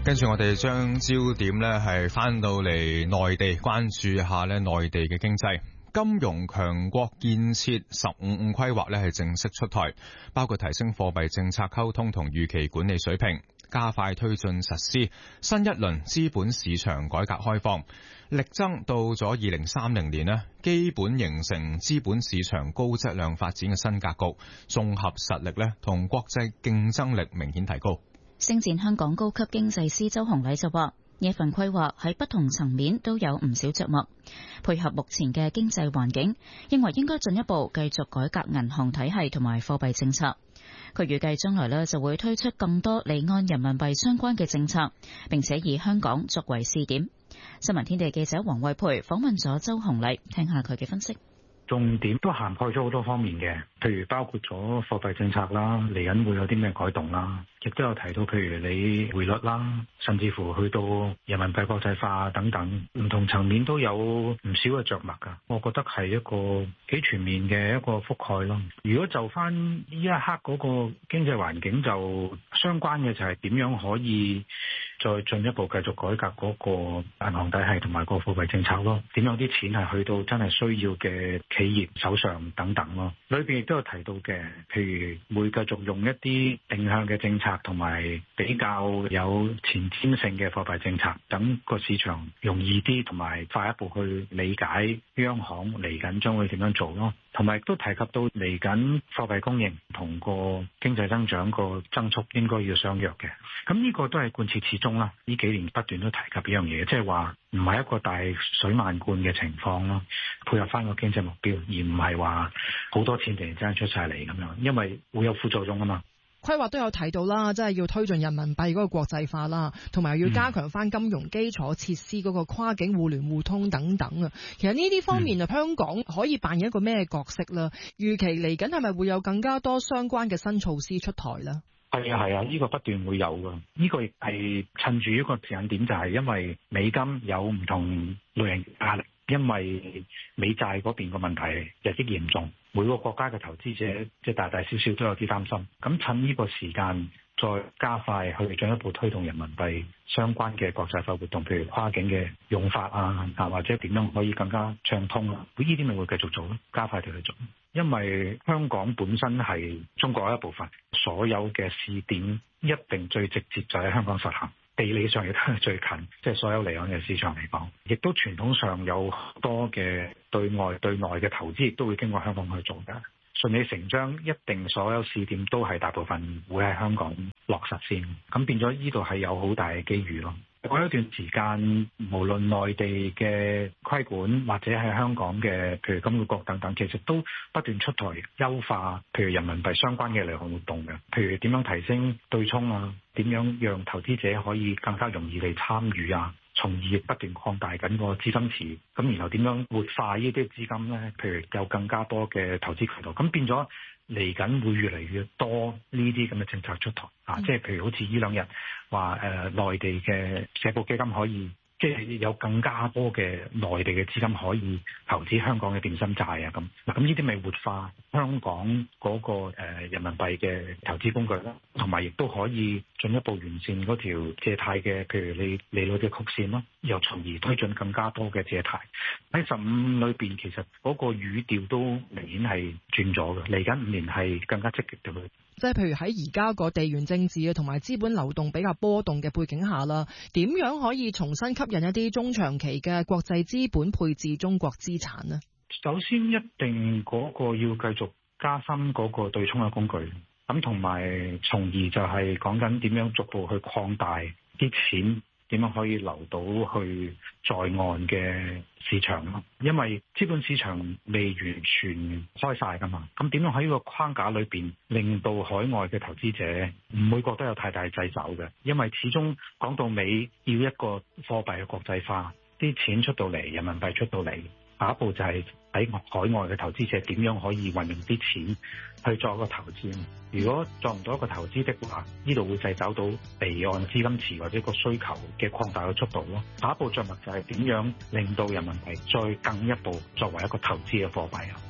跟住我哋將焦點呢係翻到嚟內地，關注一下呢內地嘅經濟。金融強國建設15+5規劃呢係正式出台，包括提升貨幣政策溝通同預期管理水平，加快推進實施新一輪資本市場改革開放，力爭到咗2030年呢，基本形成資本市場高質量發展嘅新格局，綜合實力呢同國際競爭力明顯提高。 星展香港高級經濟師周洪禮就話，呢份規劃喺不同層面都有唔少着墨，配合目前嘅經濟環境，認為應該進一步繼續改革銀行體系同埋貨幣政策。佢預計將來呢就會推出更多離岸人民幣相關嘅政策，並且以香港作為試點。新聞天地記者黃慧培訪問咗周洪禮，聽下佢嘅分析。 重點都涵蓋咗好多方面嘅，譬如包括咗貨幣政策啦，嚟緊會有啲咩改動啦，亦都有提到譬如你匯率啦，甚至乎去到人民幣國際化等等，唔同層面都有唔少嘅着墨㗎。我覺得係一個幾全面嘅一個覆蓋咯。如果就翻呢一刻嗰個經濟環境，就相關嘅就係點樣可以再進一步繼續改革嗰個銀行體系同埋個貨幣政策咯。點樣啲錢係去到真係需要嘅企業手上等等咯。裏邊亦都有提到嘅，譬如會繼續用一啲定向嘅政策同埋比較有前瞻性嘅貨幣政策，等個市場容易啲同埋快一步去理解央行嚟緊將會點樣做咯。同埋亦都提及到嚟緊貨幣供應同個經濟增長個增速應該要相約嘅。咁呢個都係貫徹始終啦。呢幾年不斷都提及呢樣嘢，即係話唔係一個大水漫灌嘅情況咯，配合翻個經濟目標，而唔係話好多錢突然之間出晒嚟咁樣，因為會有副作用啊嘛。 規劃都有提到啦，即係要推進人民幣嗰個國際化啦，同埋要加強翻金融基礎設施嗰個跨境互聯互通等等啊。其實呢啲方面啊，香港可以扮演一個咩角色啦？預期嚟緊係咪會有更加多相關嘅新措施出台呢？ 係啊，呢個不斷會有㗎。呢個亦係趁住一個時間點，就係因為美金有唔同類型壓力，因為美債嗰邊個問題日益嚴重，每個國家嘅投資者即係大大小小都有啲擔心。咁趁呢個時間再加快去進一步推動人民幣相關嘅國際化活動，譬如跨境嘅用法啊，或者點樣可以更加暢通啊，呢啲咪會繼續做咯，加快地去做。因為香港本身係中國一部分，所有嘅試點一定最直接就喺香港實行，地理上亦都係最近，即係所有離岸嘅市場嚟講，亦都傳統上有好多嘅對外對內嘅投資，亦都會經過香港去做㗎。順理成章，一定所有試點都係大部分會喺香港落實先，咁變咗呢度係有好大嘅機遇咯。過一段時間，無論內地嘅規管或者係香港嘅，譬如金管局等等，其實都不斷出台優化，譬如人民幣相關嘅離岸活動嘅，譬如點樣提升對沖啊，點樣讓投資者可以更加容易地參與啊，從而不斷擴大緊個資金池，咁然後點樣活化呢啲資金呢？譬如有更加多嘅投資渠道，咁變咗嚟緊會越嚟越多呢啲咁嘅政策出台啊！即係譬如好似呢兩日話內地嘅社保基金可以，即係有更加多嘅內地嘅資金可以投資香港嘅電信債啊咁。咁呢啲咪活化香港嗰個人民幣嘅投資工具啦，同埋亦都可以進一步完善嗰條借貸嘅，譬如你利率嘅曲線咯，又從而推進更加多嘅借貸。喺15裏邊，其實嗰個語調都明顯係轉咗嘅。嚟緊5年係更加積極嘅。 即係譬如喺而家個地緣政治啊，同埋資本流動比較波動嘅背景下啦，點樣可以重新吸引一啲中長期嘅國際資本配置中國資產呢？ 首先一定嗰個要繼續加深嗰個對沖嘅工具，咁同埋從而就係講緊點樣逐步去擴大啲錢點樣可以流到去在岸嘅市場咯。因為資本市場未完全開晒噶嘛，咁點樣喺呢個框架裏邊令到海外嘅投資者唔會覺得有太大掣肘嘅？因為始終講到尾要一個貨幣嘅國際化，啲錢出到嚟，人民幣出到嚟，下一步就係喺海外嘅投資者點樣可以運用啲錢去作一個投資。如果作唔到一個投資的話，呢度會掣肘到離岸資金池或者個需求嘅擴大嘅速度咯。下一步着墨就係點樣令到人民幣再更一步作為一個投資嘅貨幣啊。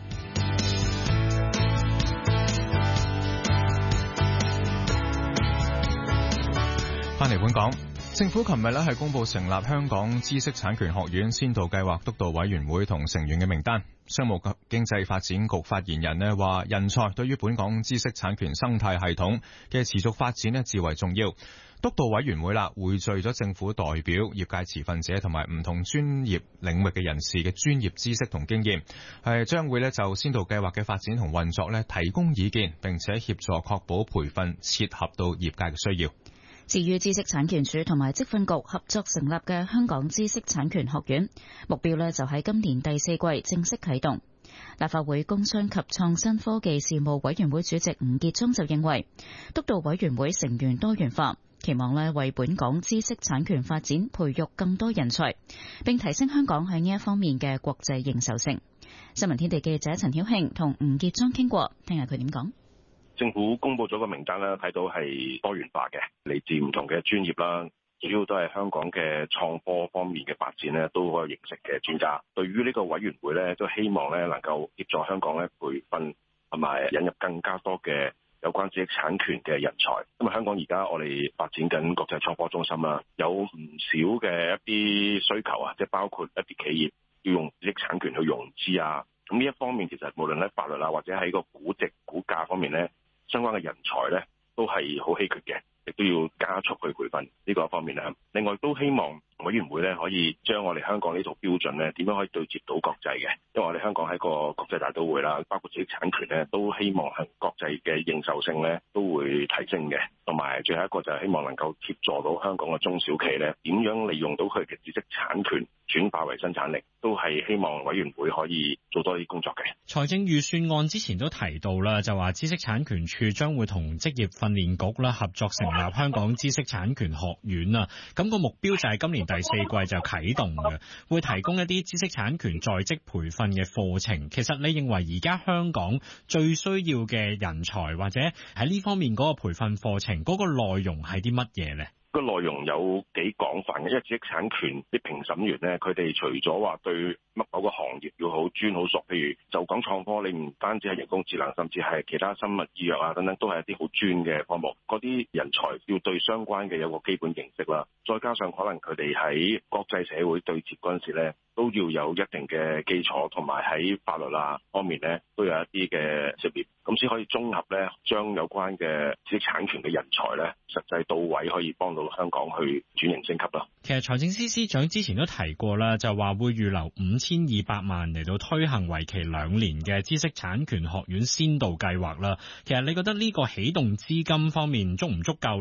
翻嚟本港。 政府琴日咧係公布成立香港知識產權學院先導計劃督導委員會同成員嘅名單。商務及經濟發展局發言人咧話，人才對於本港知識產權生態系統嘅持續發展咧至為重要。督導委員會匯聚咗政府代表、業界持份者同埋唔同專業領域嘅人士嘅專業知識同經驗，係將會就先導計劃嘅發展同運作提供意見，並且協助確保培訓切合到業界嘅需要。 至於知識產權署同埋職訓局合作成立嘅香港知識產權學院，目標就喺今年第4季正式啟動。立法會工商及創新科技事務委員會主席吳傑莊就認為，督導委員會成員多元化，期望為本港知識產權發展培育更多人才，並提升香港喺呢一方面嘅國際認受性。新聞天地記者陳曉慶同吳傑莊傾過，聽下佢點講。 政府公布咗個名單啦，睇到係多元化嘅，嚟自唔同嘅專業啦，主要都係香港嘅創科方面嘅發展咧，都可以認識嘅專家。對於呢個委員會咧，都希望咧能夠協助香港咧培訓同埋引入更加多嘅有關知識產權嘅人才。因為香港而家我哋發展緊國際創科中心啦，有唔少嘅一啲需求啊，即係包括一啲企業要用知識產權去融資啊。咁呢一方面其實無論喺法律啊，或者喺個估值股價方面咧，相關嘅人才咧都係好稀缺嘅，亦都要加速去培訓呢個方面啦。另外都希望委員會咧可以將我哋香港呢套標準咧點樣可以對接到國際嘅，因為我哋香港係個國際大都會啦，包括知識產權咧都希望係國際嘅認受性咧都會提升嘅。同埋最後一個就係希望能夠協助到香港嘅中小企咧點樣利用到佢嘅知識產權轉化為生產力，都係希望委員會可以做多啲工作嘅。 財政預算案之前都提到啦，就話知識產權署將會同職業訓練局啦合作成立香港知識產權學院啊。咁個目標就係今年第4季就啟動嘅，會提供一啲知識產權在職培訓嘅課程。其實你認為而家香港最需要嘅人才或者喺呢方面嗰個培訓課程嗰個內容係啲乜嘢呢？ 個內容有幾廣泛嘅，因為知識產權啲評審員咧，佢哋除咗話對某個行業要好專好熟，譬如就講創科，你唔單止係人工智能，甚至係其他生物醫藥啊等等，都係一啲好專嘅科目。嗰啲人才要對相關嘅有個基本認識啦，再加上可能佢哋喺國際社會對接嗰陣時咧，都要有一定嘅基礎，同埋喺法律啊方面咧都有一啲嘅識別，咁先可以綜合咧將有關嘅知識產權嘅人才咧實際到位，可以幫到香港去轉型升級咯。 其實財政司司長之前都提過啦，就話會預留5200萬嚟到推行為期2年嘅知識產權學院先導計劃啦。其實你覺得呢個起動資金方面足唔足夠